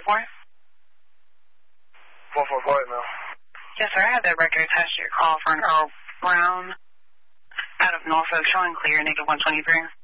144? 144, no. Yes, sir. I had that record attached to your call for an Earl Brown out of Norfolk, showing clear, negative 123.